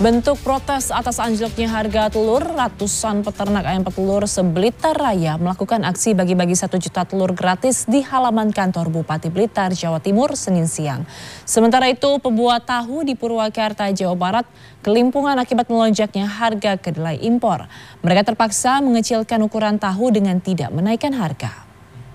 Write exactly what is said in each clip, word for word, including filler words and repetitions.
Bentuk protes atas anjloknya harga telur, ratusan peternak ayam petelur se-Blitar Raya melakukan aksi bagi-bagi satu juta telur gratis di halaman kantor Bupati Blitar, Jawa Timur, Senin siang. Sementara itu, pembuat tahu di Purwakarta, Jawa Barat, kelimpungan akibat melonjaknya harga kedelai impor. Mereka terpaksa mengecilkan ukuran tahu dengan tidak menaikkan harga.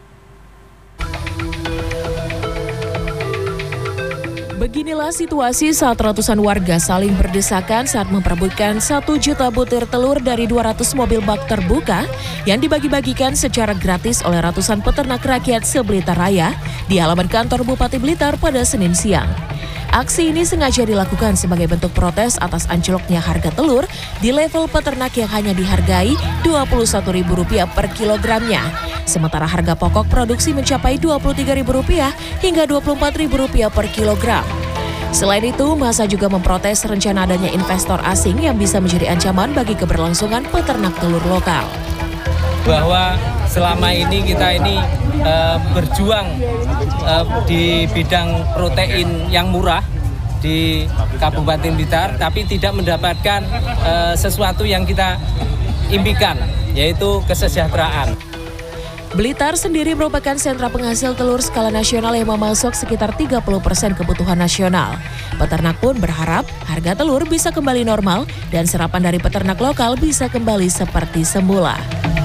Beginilah situasi saat ratusan warga saling berdesakan saat memperebutkan satu juta butir telur dari dua ratus mobil bak terbuka yang dibagi-bagikan secara gratis oleh ratusan peternak rakyat se-Blitar Raya di halaman kantor Bupati Blitar pada Senin siang. Aksi ini sengaja dilakukan sebagai bentuk protes atas anjloknya harga telur di level peternak yang hanya dihargai dua puluh satu ribu rupiah per kilogramnya. Sementara harga pokok produksi mencapai dua puluh tiga ribu rupiah hingga dua puluh empat ribu rupiah per kilogram. Selain itu, massa juga memprotes rencana adanya investor asing yang bisa menjadi ancaman bagi keberlangsungan peternak telur lokal. Bahwa selama ini kita ini uh, berjuang uh, di bidang protein yang murah di Kabupaten Blitar, tapi tidak mendapatkan uh, sesuatu yang kita impikan, yaitu kesejahteraan. Blitar sendiri merupakan sentra penghasil telur skala nasional yang memasok sekitar tiga puluh persen kebutuhan nasional. Peternak pun berharap harga telur bisa kembali normal dan serapan dari peternak lokal bisa kembali seperti semula.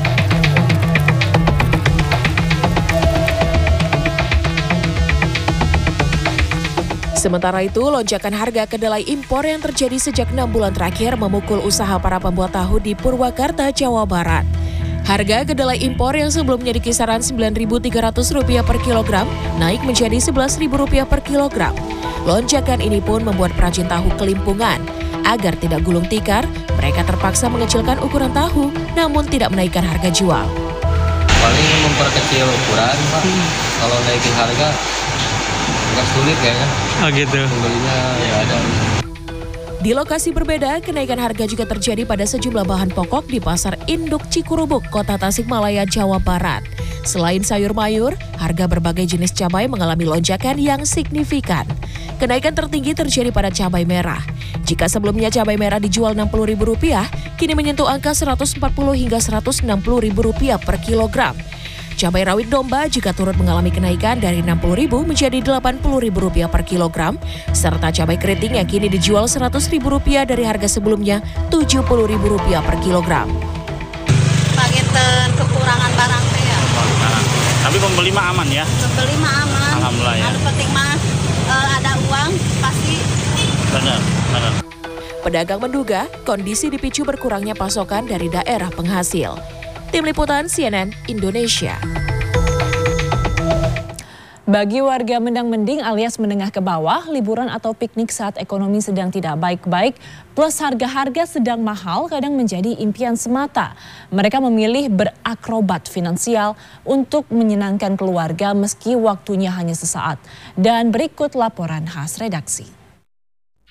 Sementara itu, lonjakan harga kedelai impor yang terjadi sejak enam bulan terakhir memukul usaha para pembuat tahu di Purwakarta, Jawa Barat. Harga kedelai impor yang sebelumnya di kisaran sembilan ribu tiga ratus rupiah per kilogram naik menjadi sebelas ribu rupiah per kilogram. Lonjakan ini pun membuat perajin tahu kelimpungan. Agar tidak gulung tikar, mereka terpaksa mengecilkan ukuran tahu, namun tidak menaikkan harga jual. Paling memperkecil ukuran, Pak. Kalau naikin harga, agak sulit kayaknya. Oh gitu. Pembelinya ya ada. Di lokasi berbeda, kenaikan harga juga terjadi pada sejumlah bahan pokok di Pasar Induk Cikurubuk, Kota Tasikmalaya, Jawa Barat. Selain sayur mayur, harga berbagai jenis cabai mengalami lonjakan yang signifikan. Kenaikan tertinggi terjadi pada cabai merah. Jika sebelumnya cabai merah dijual enam puluh ribu rupiah, kini menyentuh angka seratus empat puluh hingga seratus enam puluh ribu rupiah per kilogram. Cabai rawit domba juga turut mengalami kenaikan dari enam puluh ribu menjadi delapan puluh ribu rupiah per kilogram, serta cabai keriting yang kini dijual seratus ribu rupiah dari harga sebelumnya tujuh puluh ribu rupiah per kilogram. Panginten kekurangan barang teh ya. Tapi pembeli mah aman ya? Pembeli mah aman. Alhamdulillah ya. Anu penting mah e, ada uang pasti. Benar, benar. Pedagang menduga kondisi dipicu berkurangnya pasokan dari daerah penghasil. Tim Liputan C N N Indonesia. Bagi warga mendang-mending alias menengah ke bawah, liburan atau piknik saat ekonomi sedang tidak baik-baik plus harga-harga sedang mahal kadang menjadi impian semata. Mereka memilih berakrobat finansial untuk menyenangkan keluarga meski waktunya hanya sesaat. Dan berikut laporan khas redaksi.